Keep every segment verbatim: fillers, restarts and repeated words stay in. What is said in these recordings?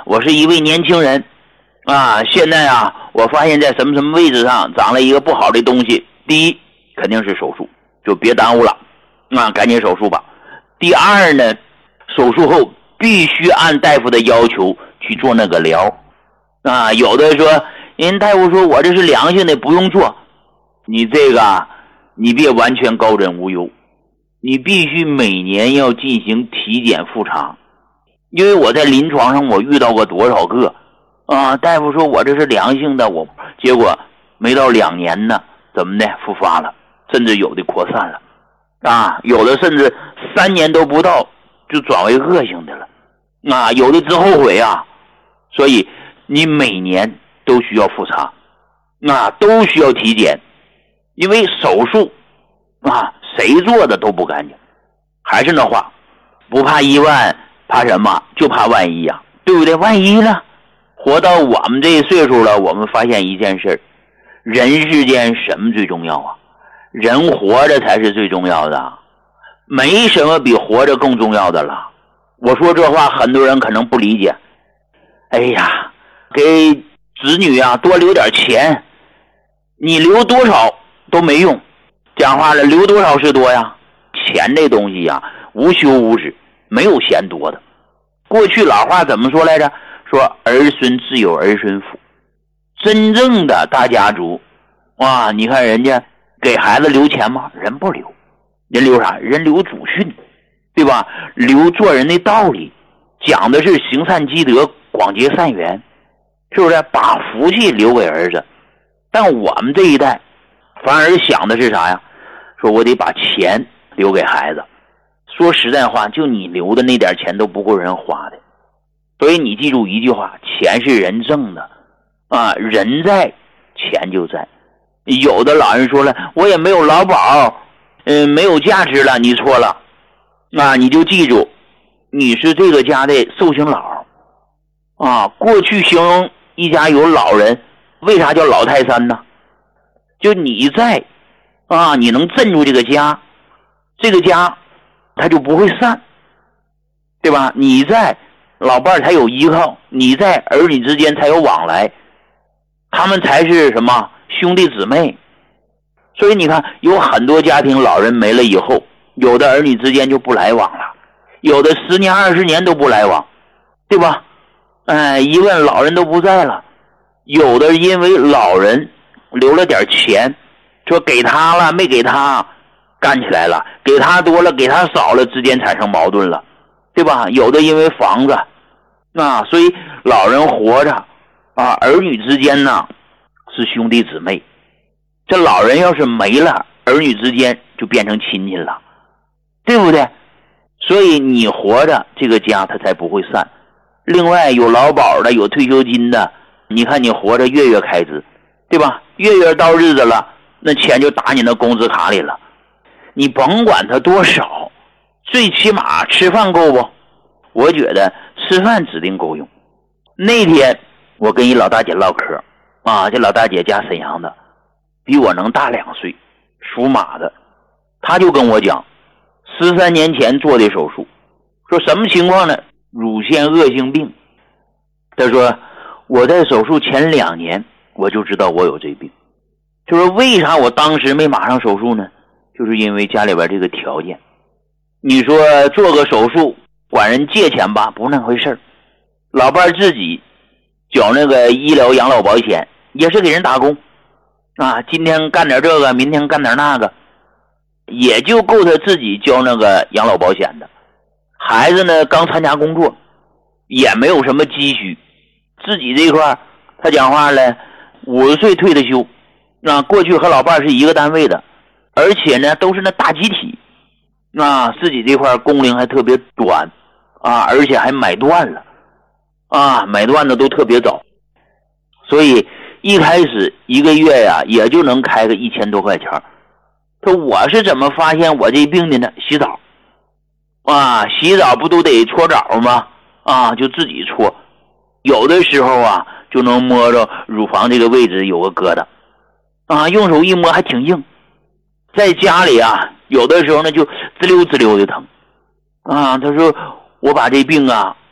我是一位年轻人啊，现在啊我发现在什么什么位置上长了一个不好的东西，第一肯定是手术，就别耽误了啊，赶紧手术吧。第二呢，手术后必须按大夫的要求去做那个疗啊。有的说人大夫说我这是良性的不用做，你这个你别完全高枕无忧，你必须每年要进行体检复查。因为我在临床上我遇到过多少个啊，大夫说我这是良性的，我结果没到两年呢，怎么的复发了，甚至有的扩散了啊，有的甚至三年都不到就转为恶性的了啊，有的直后悔啊。所以你每年都需要复查啊，都需要体检，因为手术啊谁做的都不干净。还是那话，不怕一万怕什么，就怕万一啊，对不对？万一呢，活到我们这岁数了，我们发现一件事，人世间什么最重要啊？人活着才是最重要的，没什么比活着更重要的了。我说这话很多人可能不理解，哎呀，给子女啊多留点钱，你留多少都没用，讲话了，留多少是多呀？钱这东西呀，无休无止，没有嫌多的。过去老话怎么说来着？说儿孙自有儿孙福。真正的大家族哇，你看人家给孩子留钱吗？人不留，人留啥？人留祖训，对吧？留做人的道理，讲的是行善积德，广结善缘，是不是？把福气留给儿子。但我们这一代反而想的是啥呀？说我得把钱留给孩子。说实在话，就你留的那点钱都不够人花的。所以你记住一句话，钱是人挣的啊，人在钱就在。有的老人说了，我也没有劳保，嗯，没有价值了，你错了啊，你就记住你是这个家的寿星老啊。过去形容一家有老人，为啥叫老泰山呢？就你在啊，你能镇住这个家，这个家他就不会散，对吧？你在老伴才有依靠，你在儿女之间才有往来，他们才是什么兄弟姊妹。所以你看有很多家庭老人没了以后，有的儿女之间就不来往了，有的十年二十年都不来往，对吧？哎，一问老人都不在了。有的因为老人留了点钱，说给他了没给他，干起来了，给他多了给他少了，之间产生矛盾了，对吧？有的因为房子啊，所以老人活着啊，儿女之间呢是兄弟姊妹。这老人要是没了，儿女之间就变成亲戚了，对不对？所以你活着，这个家它才不会散。另外有劳保的，有退休金的，你看你活着月月开支，对吧？月月到日子了，那钱就打你那工资卡里了。你甭管它多少，最起码吃饭够不？我觉得吃饭指定够用。那天我跟一老大姐唠嗑啊，这老大姐家沈阳的，比我能大两岁，属马的。她就跟我讲，十三年前做的手术，说什么情况呢？乳腺恶性病。她说我在手术前两年我就知道我有这病。就说为啥我当时没马上手术呢？就是因为家里边这个条件。你说做个手术管人借钱吧，不那回事儿。老伴自己缴那个医疗养老保险，也是给人打工啊，今天干点这个，明天干点那个，也就够他自己交那个养老保险的。孩子呢刚参加工作，也没有什么积蓄，自己这块他讲话了，五十岁退的休啊，过去和老伴是一个单位的，而且呢都是那大集体啊，自己这块工龄还特别短啊，而且还买断了啊，买断的都特别早，所以一开始一个月呀也就能开个一千多块钱。说我是怎么发现我这病的呢？洗澡啊，洗澡不都得搓澡吗？啊，就自己搓，有的时候啊就能摸着乳房这个位置有个疙瘩啊，用手一摸还挺硬。在家里啊有的时候呢就滋溜滋溜的疼啊。他说我把这病啊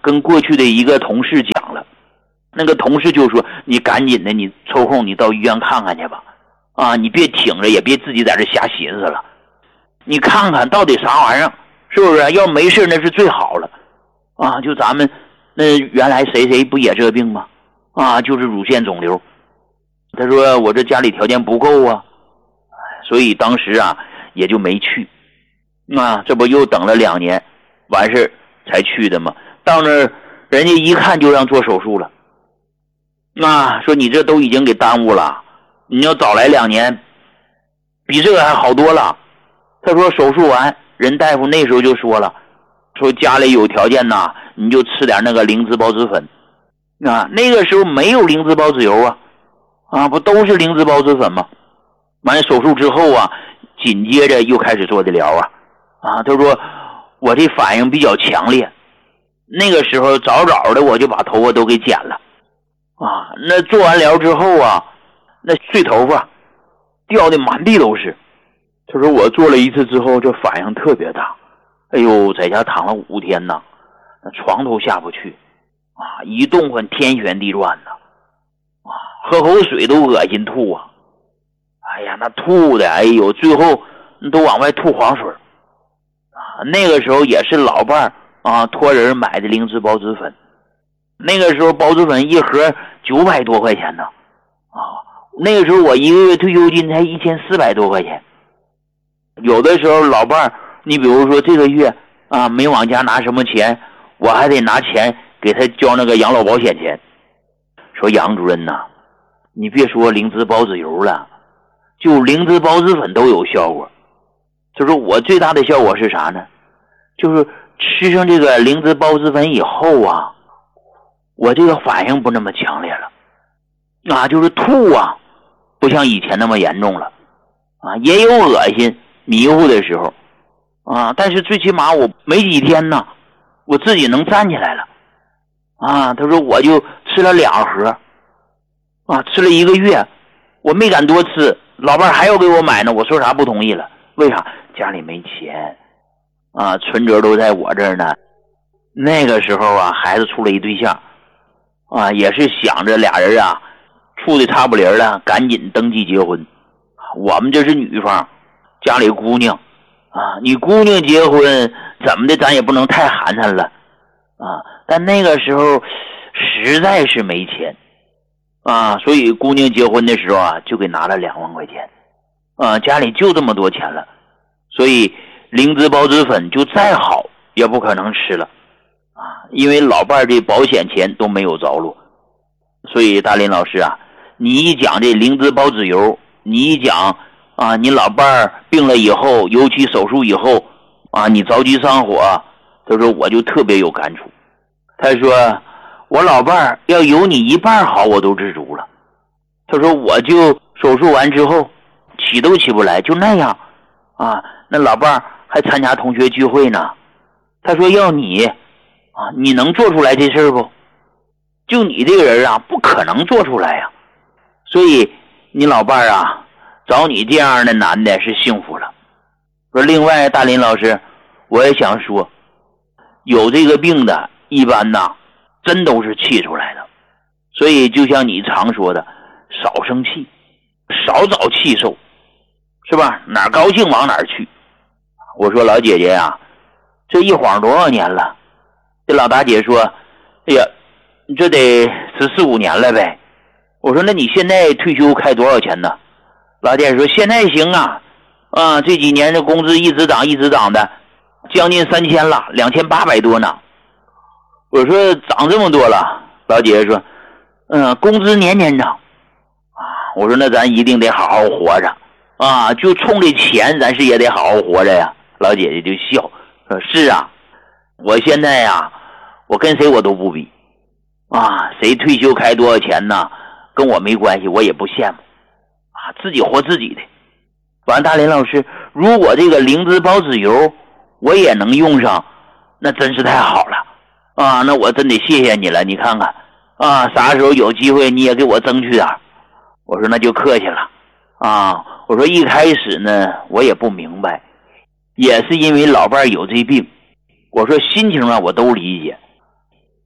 跟过去的一个同事讲了，那个同事就说你赶紧的，你抽空你到医院看看去吧，啊，你别挺着，也别自己在这瞎寻思了，你看看到底啥玩意儿，是不是？要没事那是最好了，啊，就咱们那原来谁谁不也这病吗？啊，就是乳腺肿瘤。他说我这家里条件不够啊，所以当时啊也就没去，啊，这不又等了两年，完事才去的嘛。到那儿人家一看就让做手术了，啊，说你这都已经给耽误了，你要早来两年，比这个还好多了。他说手术完，人大夫那时候就说了，说家里有条件呐，你就吃点那个灵芝孢子粉，啊，那个时候没有灵芝孢子油啊。啊，不都是灵芝孢子粉吗？完了手术之后啊，紧接着又开始做的疗啊。啊，他说我这反应比较强烈，那个时候早早的我就把头发都给剪了。啊，那做完疗之后啊，那碎头发掉的满地都是。他说我做了一次之后，这反应特别大。哎呦，在家躺了五天呐，那床都下不去，啊，一动换天旋地转呐。啊，喝口水都恶心吐啊！哎呀，那吐的，哎呦，最后都往外吐黄水啊！那个时候也是老伴儿啊托人买的灵芝孢子粉，那个时候孢子粉一盒九百多块钱呢，啊，那个时候我一个月退休金才一千四百多块钱。有的时候老伴儿，你比如说这个月啊没往家拿什么钱，我还得拿钱给他交那个养老保险钱。说杨主任呐，你别说灵芝孢子油了，就灵芝孢子粉都有效果。就说我最大的效果是啥呢？就是吃上这个灵芝孢子粉以后啊，我这个反应不那么强烈了，啊，就是吐啊，不像以前那么严重了，啊，也有恶心迷糊的时候，啊，但是最起码我没几天呢，我自己能站起来了。啊，他说我就吃了两盒，啊，吃了一个月，我没敢多吃，老伴还要给我买呢，我说啥不同意了，为啥？家里没钱，啊，存折都在我这儿呢。那个时候啊，孩子处了一对象，啊，也是想着俩人啊，处的差不离了，赶紧登记结婚。我们这是女方，家里姑娘，啊，你姑娘结婚怎么的，咱也不能太寒碜了。啊，但那个时候实在是没钱啊，所以姑娘结婚的时候啊，就给拿了两万块钱，啊，家里就这么多钱了，所以灵芝孢子粉就再好也不可能吃了啊，因为老伴儿这保险钱都没有着落。所以大林老师啊，你一讲这灵芝孢子油，你一讲啊，你老伴儿病了以后，尤其手术以后啊，你着急上火，他说我就特别有感触。他说我老伴儿要有你一半好我都知足了。他说我就手术完之后起都起不来，就那样啊，那老伴儿还参加同学聚会呢。他说要你啊，你能做出来这事不？就你这个人啊，不可能做出来呀、啊。所以你老伴儿啊，找你这样的男的是幸福了。说另外大林老师，我也想说，有这个病的一般呐，真都是气出来的。所以就像你常说的，少生气，少找气受，是吧？哪儿高兴往哪儿去。我说老姐姐呀、啊，这一晃多少年了？这老大姐说，哎呀，这得十四五年了呗。我说那你现在退休开多少钱呢？老姐说现在行啊，啊，这几年的工资一直涨一直涨的，将近三千了，两千八百多呢。我说涨这么多了，老姐姐说，嗯，工资年年涨啊。我说那咱一定得好好活着啊，就冲这钱，咱是也得好好活着呀。老姐姐就笑说：“是啊，我现在呀，我跟谁我都不比啊，谁退休开多少钱呢，跟我没关系，我也不羡慕啊，自己活自己的。”完，大林老师，如果这个灵芝孢子油我也能用上，那真是太好了啊！那我真得谢谢你了，你看看啊，啥时候有机会你也给我争取点。我说那就客气了啊。我说一开始呢，我也不明白，也是因为老伴有这病，我说心情啊我都理解，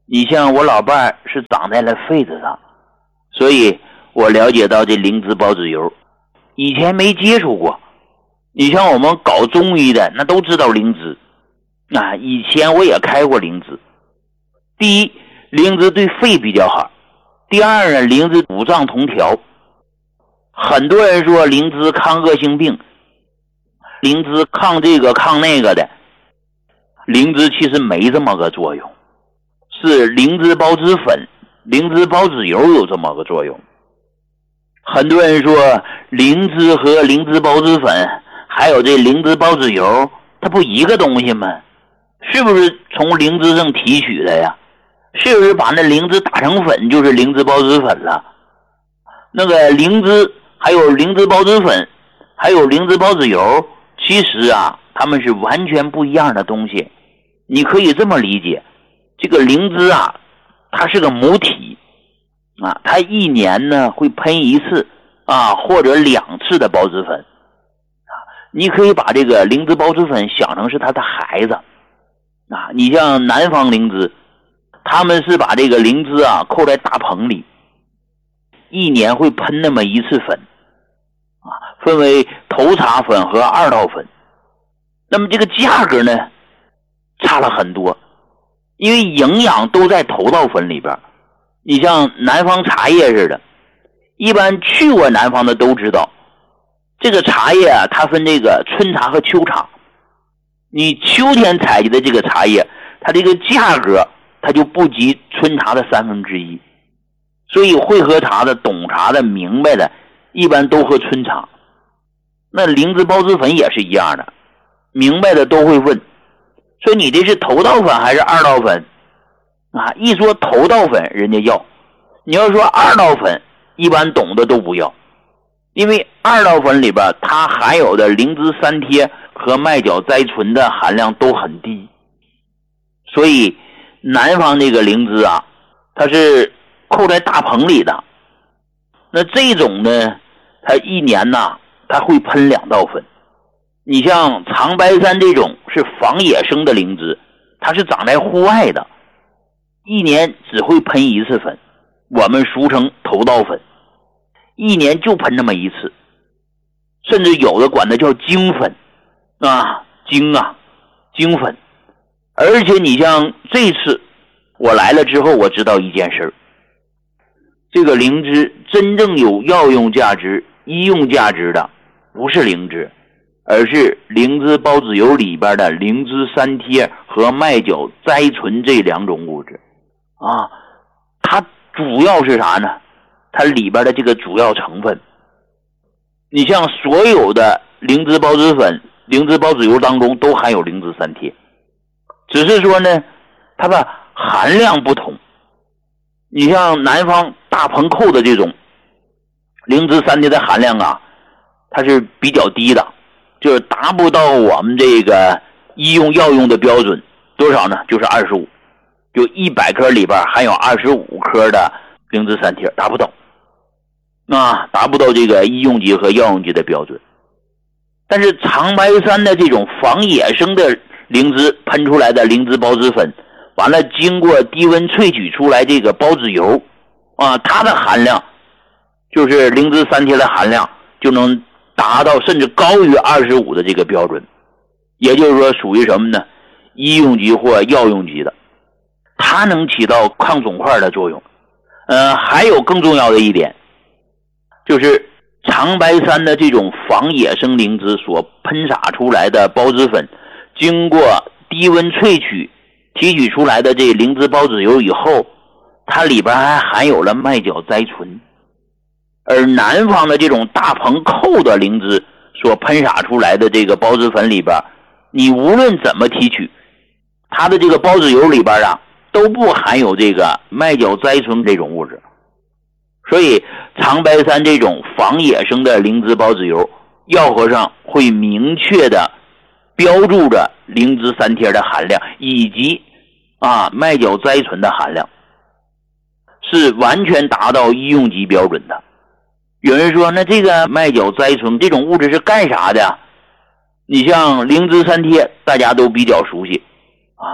你像我老伴儿是长在了痱子上，所以我了解到这灵芝孢子油，以前没接触过。你像我们搞中医的那都知道灵芝啊，以前我也开过灵芝。第一，灵芝对肺比较好；第二呢，灵芝五脏同调。很多人说灵芝抗恶性病，灵芝抗这个抗那个的，灵芝其实没这么个作用，是灵芝孢子粉、灵芝孢子油有这么个作用。很多人说灵芝和灵芝孢子粉还有这灵芝孢子油它不一个东西吗？是不是从灵芝上提取的呀？是不是把那灵芝打成粉就是灵芝孢子粉了？那个灵芝还有灵芝孢子粉还有灵芝孢子油，其实啊它们是完全不一样的东西。你可以这么理解，这个灵芝啊它是个母体啊，它一年呢会喷一次啊或者两次的孢子粉啊，你可以把这个灵芝孢子粉想成是它的孩子啊。你像南方灵芝，他们是把这个灵芝啊扣在大棚里，一年会喷那么一次粉啊，分为头茬粉和二道粉。那么这个价格呢差了很多，因为营养都在头道粉里边。你像南方茶叶似的，一般去过南方的都知道，这个茶叶啊它分这个春茶和秋茶。你秋天采集的这个茶叶，它这个价格它就不及春茶的三分之一，所以会喝茶的、懂茶的、明白的一般都喝春茶。那灵芝孢子粉也是一样的，明白的都会问说你这是头道粉还是二道粉啊？一说头道粉人家要，你要说二道粉一般懂的都不要，因为二道粉里边它含有的灵芝三萜和麦角甾醇的含量都很低，所以南方那个灵芝啊它是扣在大棚里的。那这种呢它一年呐它会喷两道粉。你像长白山这种是仿野生的灵芝，它是长在户外的，一年只会喷一次粉，我们俗称头道粉，一年就喷那么一次，甚至有的管它叫精粉啊，精啊，精粉。而且你像这次我来了之后，我知道一件事，这个灵芝真正有药用价值、医用价值的不是灵芝，而是灵芝孢子油里边的灵芝三萜和麦角甾醇这两种物质啊。它主要是啥呢？它里边的这个主要成分，你像所有的灵芝孢子粉、灵芝孢子油当中都含有灵芝三萜，只是说呢它的含量不同。你像南方大棚扣的这种灵芝三萜的含量啊，它是比较低的，就是达不到我们这个医用药用的标准。多少呢？就是二十五，就一百克里边含有二十五克的灵芝三萜，达不到啊，达不到这个医用级和药用级的标准。但是长白山的这种仿野生的灵芝喷出来的灵芝孢子粉，完了经过低温萃取出来这个孢子油啊，它的含量就是灵芝三萜的含量就能达到甚至高于二十五的这个标准，也就是说属于什么呢？医用级或药用级的，它能起到抗肿块的作用。呃，还有更重要的一点，就是长白山的这种仿野生灵芝所喷洒出来的孢子粉，经过低温萃取提取出来的这灵芝孢子油以后，它里边还含有了麦角甾醇。而南方的这种大棚扣的灵芝所喷洒出来的这个孢子粉里边，你无论怎么提取，它的这个孢子油里边啊都不含有这个麦角甾醇这种物质。所以长白山这种仿野生的灵芝孢子油，药盒上会明确的标注着灵芝三萜的含量以及啊麦角甾醇的含量，是完全达到医用级标准的。有人说那这个麦角甾醇这种物质是干啥的？你像灵芝三萜大家都比较熟悉啊，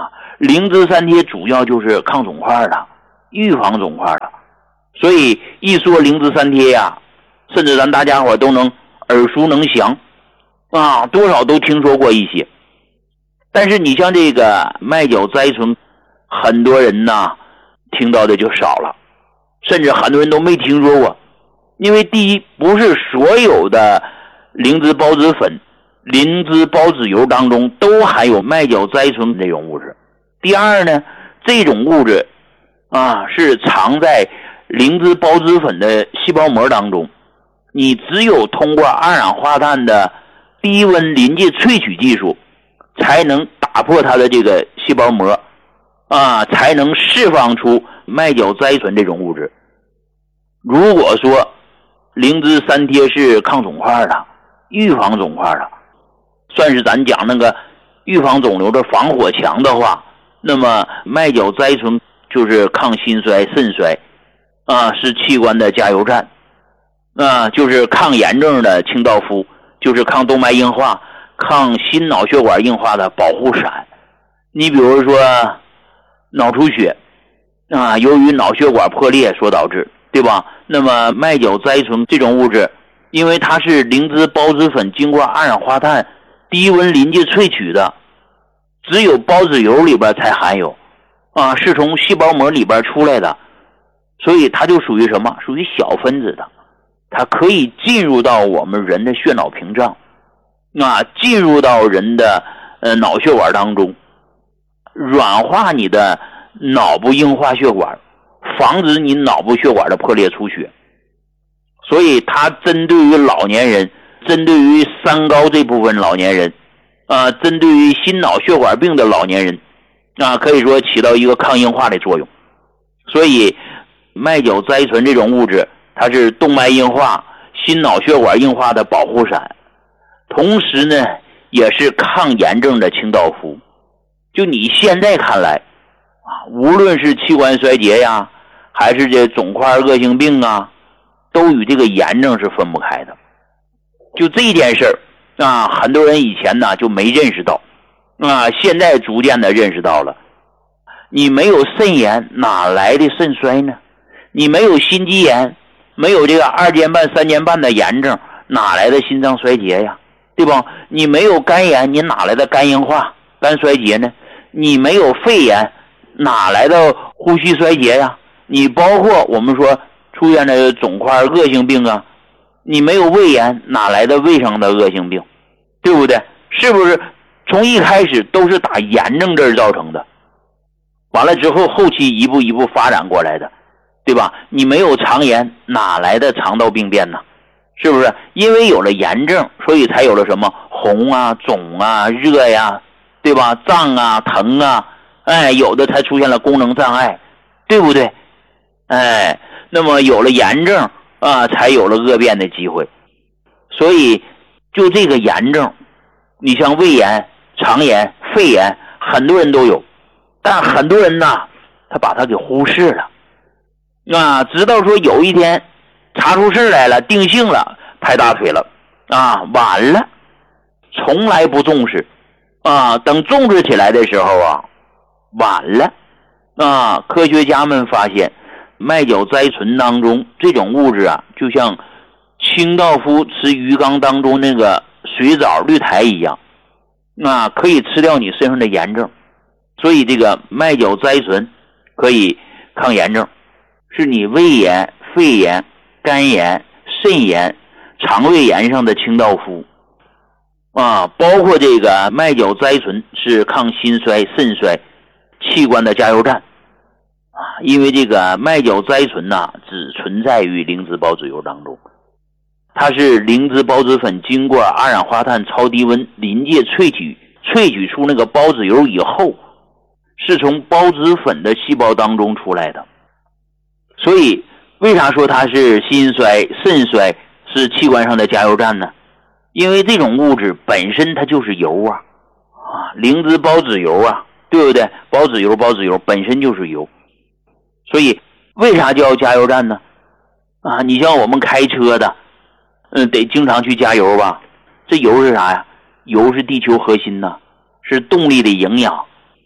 灵芝三贴主要就是抗肿块的，预防肿块的。所以一说灵芝三贴呀、啊，甚至咱大家伙都能耳熟能详啊，多少都听说过一些。但是你像这个麦角甾醇，很多人呢听到的就少了，甚至很多人都没听说过。因为第一，不是所有的灵芝孢子粉、灵芝孢子油当中都含有麦角甾醇这种物质。第二呢，这种物质啊是藏在灵芝孢子粉的细胞膜当中，你只有通过二氧化碳的低温临界萃取技术，才能打破它的这个细胞膜啊，才能释放出麦角甾醇这种物质。如果说灵芝三贴是抗肿块的，预防肿块的，算是咱讲那个预防肿瘤的防火墙的话，那么麦角甾醇就是抗心衰肾衰啊，是器官的加油站啊，就是抗炎症的清道夫，就是抗动脉硬化、抗心脑血管硬化的保护伞。你比如说脑出血啊，由于脑血管破裂所导致，对吧？那么麦角甾醇这种物质，因为它是灵芝孢子粉经过二氧化碳低温临界萃取的，只有孢子油里边才含有啊，是从细胞膜里边出来的，所以它就属于什么？属于小分子的，它可以进入到我们人的血脑屏障啊，进入到人的呃脑血管当中，软化你的脑部硬化血管，防止你脑部血管的破裂出血。所以它针对于老年人，针对于三高这部分老年人啊，针对于心脑血管病的老年人啊，可以说起到一个抗硬化的作用。所以麦角甾醇这种物质，它是动脉硬化、心脑血管硬化的保护伞，同时呢也是抗炎症的清道夫。就你现在看来啊，无论是器官衰竭呀，还是这肿块恶性病啊，都与这个炎症是分不开的。就这件事儿啊，很多人以前呢就没认识到啊，现在逐渐的认识到了。你没有肾炎，哪来的肾衰呢？你没有心肌炎，没有这个二尖瓣三尖瓣的炎症，哪来的心脏衰竭呀？对吧？你没有肝炎，你哪来的肝硬化、肝衰竭呢？你没有肺炎，哪来的呼吸衰竭呀？你包括我们说出现的肿块恶性病啊，你没有胃炎，哪来的胃上的恶性病？对不对？是不是从一开始都是打炎症这儿造成的，完了之后后期一步一步发展过来的，对吧？你没有肠炎，哪来的肠道病变呢？是不是？因为有了炎症，所以才有了什么红啊、肿啊、热呀，对吧？胀啊、疼啊，哎，有的才出现了功能障碍，对不对？哎，那么有了炎症啊，才有了恶变的机会。所以就这个炎症，你像胃炎、肠炎、肺炎，很多人都有，但很多人呢，他把它给忽视了啊，直到说有一天查出事来了，定性了，拍大腿了啊，晚了，从来不重视啊，等重视起来的时候啊，晚了啊。科学家们发现麦角甾醇当中这种物质啊，就像清道夫吃鱼缸当中那个水藻绿苔一样啊，可以吃掉你身上的炎症。所以这个麦角甾醇可以抗炎症，是你胃炎、肺炎、肝炎、肾炎、肠胃炎上的清道夫啊，包括这个麦角甾醇是抗心衰肾衰器官的加油站啊，因为这个麦角甾醇呐、啊，只存在于灵芝孢子油当中，它是灵芝孢子粉经过二氧化碳超低温临界萃取萃取出那个孢子油以后，是从孢子粉的细胞当中出来的。所以为啥说它是心衰肾衰，是器官上的加油站呢？因为这种物质本身它就是油啊，啊，灵芝孢子油啊，对不对？孢子油孢子油本身就是油，所以为啥叫加油站呢？啊，你像我们开车的嗯，得经常去加油吧。这油是啥呀？油是地球核心呐，是动力的营养，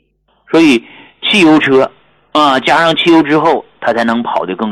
所以汽油车啊，加上汽油之后，它才能跑得更